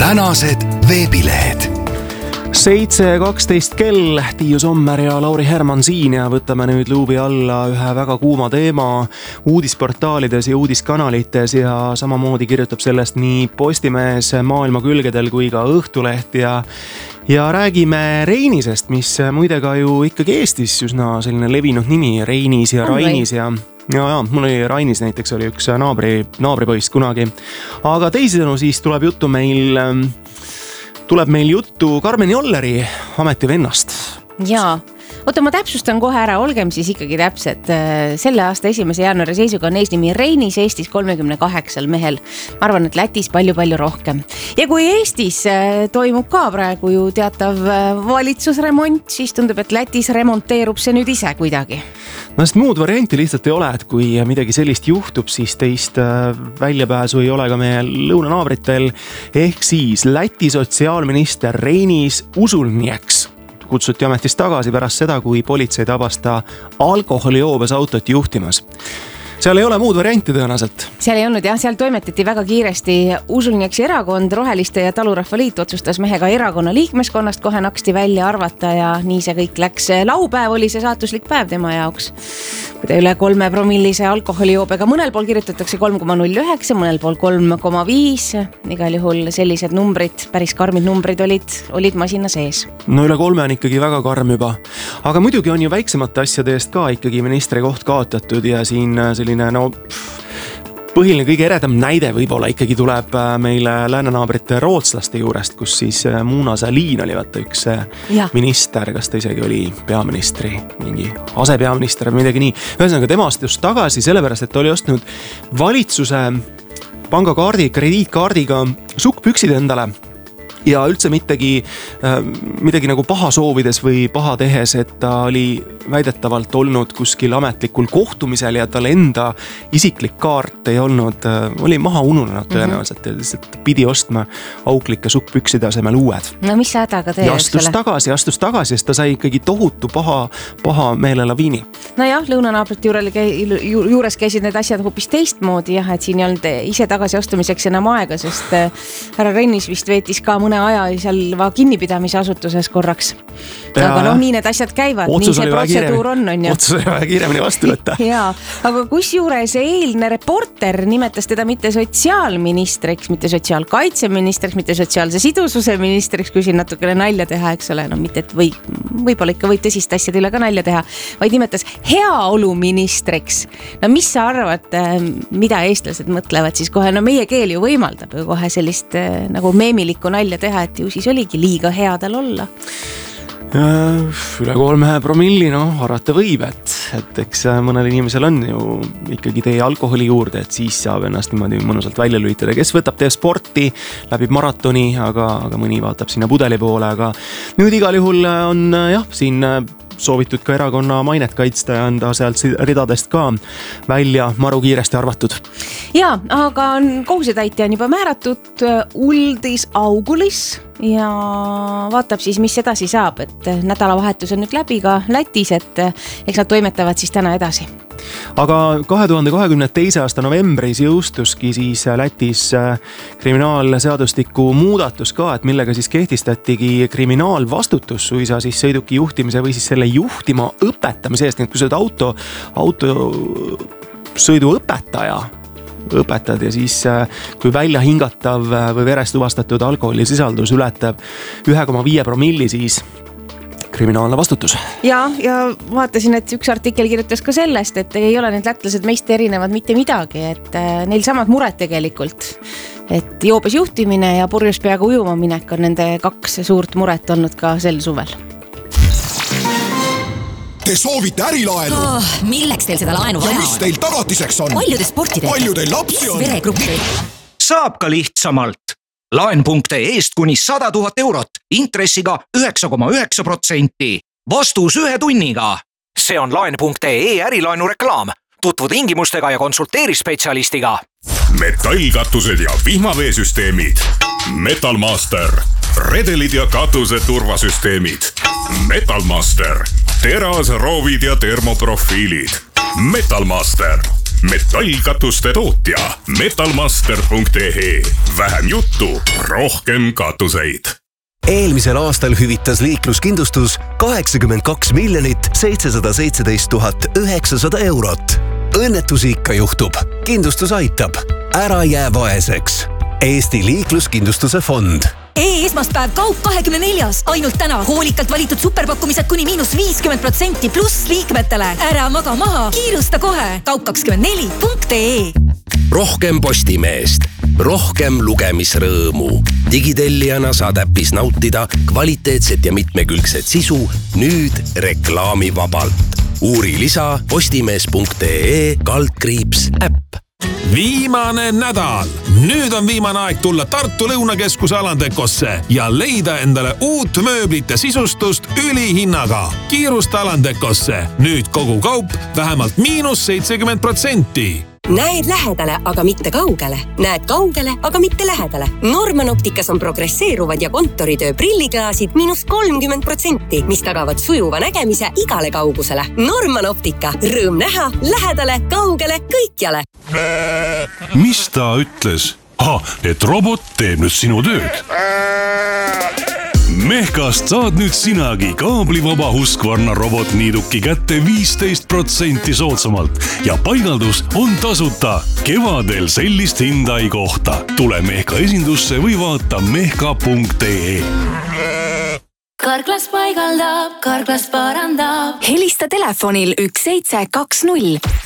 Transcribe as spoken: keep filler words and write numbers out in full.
tänased veebilehed. seitse kaksteist kell, Tiiu Sommer ja Lauri Herman siin ja võtame nüüd luubi alla ühe väga kuuma teema uudisportaalides ja uudiskanalites ja samamoodi kirjutab sellest nii Postimees maailma külgedel kui ka Õhtuleht ja ja räägime Reinisest, mis muide ka ju ikkagi Eestis üsna selline levinud nimi, Reinis ja Rainis ja ja, ja mul oli Rainis näiteks oli üks naabri, naabripoiss kunagi, aga teisisõnu siis tuleb juttu meil tuleb meil juttu Karmen Jolleri ametivennast. Jaa, oota ma täpsustan kohe ära, olgem siis ikkagi täpsed. Selle aasta esimese jaanuari seisuga on eesnimi Reinis, Eestis kolmekümne kaheksal mehel. Ma arvan, et Lätis palju-palju rohkem. Ja kui Eestis toimub ka praegu ju teatav valitsusremont, siis tundub, et Lätis remonteerub see nüüd ise kuidagi. No sest muud varianti lihtsalt ei ole, et kui midagi sellist juhtub, siis teist väljapääsu ei ole ka meie lõunanaabritel. Ehk siis Läti sotsiaalminister Reinis Usulnieks kutsuti ametist tagasi pärast seda, kui politsei tabas ta alkoholijoobes autot juhtimas. Seal ei ole muud varianti tõenäoliselt. Seal ei olnud jah, seal toimetati väga kiiresti. Usulniaksi erakond, Roheliste ja Talurahvaliit otsustas mehega erakonna liikmeskonnast kohe naksti välja arvata ja nii see kõik läks. Laupäev oli see saatuslik päev tema jaoks. Kui ta üle kolme promillise alkoholijoobega, mõnel pool kirjutatakse kolm koma null üheksa, mõnel pool kolm koma viis. Igal juhul sellised numbrid, päris karmid numbrid olid, olid masina sees. No üle kolme on ikkagi väga karm juba. Aga muidugi on ju väiksemate asjade eest ka ikkagi ministri koht kaotatud ja siin selline no põhiline kõige eredam näide võib-olla ikkagi tuleb meile läänenaabrite rootslaste juurest, kus siis Mona Sahlin oli vaata üks ja. minister, kas ta isegi oli peaministri, mingi asepeaminister või midagi nii. Ühesõnaga temast just tagasi sellepärast, et ta oli ostnud valitsuse pangakaardi, krediitkaardiga sukkpüksid endale ja üldse mittegi, midagi nagu paha soovides või paha tehes, et ta oli väidetavalt olnud kuskil ametlikul kohtumisel ja tal enda isiklik kaart ei olnud, oli maha ununenud tõenäoliselt ja lihtsalt pidi ostma auklike sukkpükside asemel uued. No mis sa hädaga tee? Ja astus tagasi, astus tagasi, sest ta sai ikkagi tohutu paha, paha meelelaviini. No jah, lõunanaabrite juures käisid need asjad hoopis teistmoodi jah, et siin ei olnud ise tagasi astumiseks enam aega, sest härra Rennis vist veetis ka mõne aja seal kinnipidamise asutuses korraks. Ja, aga noh, nii need asjad käivad, nii see protseduur on, on ju. Otsus oli väga kiiremini vastu võtta. Jaa, aga kus juures eilne reporter nimetas teda mitte sotsiaalministriks, mitte sotsiaalkaitseministriks, mitte sotsiaalse sidususe ministriks, kui siin natukene nalja teha, eks ole, no mitte, et või, võib-olla ikka võib tõsist asjad üle ka nalja teha, vaid nimetas heaoluministriks. No mis sa arvad, mida eestlased mõtlevad siis kohe, no meie keel ju võimaldab ju kohe sellist nagu meemilikku nalja teha, et ju siis oligi liiga hea tal olla. Üle kolme promilli, no arvata võib, et, et eks mõnel inimesel on ju ikkagi tee alkoholi juurde, et siis saab ennast niimoodi mõnusalt välja lülitada. Kes võtab tee sporti, läbib maratoni, aga, aga mõni vaatab sinna pudeli poole, aga nüüd igal juhul on jah, siin soovitud ka erakonna mainet kaitsta ja anda sealt ridadest ka välja maru kiiresti arvatud. Jaa, aga kohusetäitja on juba määratud Uldis Augulis ja vaatab siis, mis edasi saab, et nädalavahetus on nüüd läbi ka Lätis, et eks nad toimetavad siis täna edasi. Aga kahe tuhande kahekümne teise aasta novembris jõustuski siis Lätis kriminaalseadustiku muudatus ka, et millega siis kehtistatigi kriminaalvastutus suisa siis sõiduki juhtimise või siis selle juhtima õpetamise eest, nii et kui sa oled auto, auto sõidu õpetaja õpetad ja siis kui välja hingatav või veres tuvastatud alkoholisisaldus ületab üks koma viis promilli, siis kriminaalne vastutus. Ja, ja vaatasin, et üks artikkel kirjutas ka sellest, et ei ole need lätlased meist erinevad mitte midagi, et neil samad mured tegelikult. Et joobes juhtimine ja purjus peaga ujuma minek on nende kaks suurt muret olnud ka sel suvel. Te soovite ärilaenu? Oh, milleks teil seda laenu vaja on? Ja mis teil tagatiseks on? Palju te sporti teete? Palju teil lapsi on? Veregruppi. Saab ka lihtsamalt. Laen.ee eest kuni sada tuhat eurot, intressiga üheksa koma üheksa protsenti. Vastus ühe tunniga. See on Laen.ee ärilaenu reklaam. Tutvu tingimustega ja konsulteeri spetsialistiga. Metallkatused ja vihmaveesüsteemid. Metalmaster. Redelid ja katuse turvasüsteemid. Metalmaster. Teras, roovid ja termoprofiilid. Metalmaster. metallkatuste tootja metalmaster punkt ee. Vähem juttu, rohkem katuseid. Eelmisel aastal hüvitas liikluskindlustus kaheksakümmend kaks miljonit seitsesada seitseteist tuhat üheksasada eurot. Õnnetusi ikka juhtub. Kindlustus aitab. Ära jää vaeseks. Eesti liikluskindlustuse fond. E-esmaspäev kaup kahekümne neljas. Ainult täna hoolikalt valitud superpakkumised kuni miinus viiskümmend protsenti pluss liikmetele. Ära maga maha. Kiirusta kohe. kaup kakskümmend neli punkt ee. Rohkem Postimeest. Rohkem lugemisrõõmu. Digitellijana saad äppis nautida kvaliteetset ja mitmekülgset sisu nüüd reklaamivabalt. Uuri lisa postimees punkt ee kaldkriips äpp. Viimane nädal. Nüüd on viimane aeg tulla Tartu Lõunakeskuse Alandekosse ja leida endale uut mööblite sisustust ülihinnaga. Kiirusta Alandekosse. Nüüd kogu kaup vähemalt miinus seitsekümmend protsenti. Näed lähedale, aga mitte kaugele. Näed kaugele, aga mitte lähedale. Norman Opticas on progresseeruvad ja kontoritöö prilliklaasid miinus kolmkümmend protsenti, mis tagavad sujuva nägemise igale kaugusele. Norman Optica. Rõõm näha, lähedale, kaugele, kõikjale. Mis ta ütles? Ah, et robot teeb nüüd sinu tööd. Mehkast saad nüüd sinagi kaablivaba Husqvarna robotniiduki kätte viisteist protsenti soodsamalt ja paigaldus on tasuta. Kevadel sellist hinda ei kohta. Tule Mehka esindusse või vaata mehka punkt ee. Karklas paigaldab, Karklas parandab. Helista telefonil üks seitse kaks null.